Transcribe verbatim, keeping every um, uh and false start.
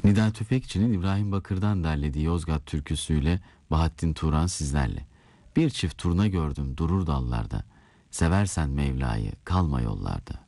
Nida Tüfekçi'nin İbrahim Bakır'dan derlediği Yozgat türküsüyle Bahattin Turan sizlerle. Bir çift turna gördüm durur dallarda. Seversen Mevla'yı kalma yollarda.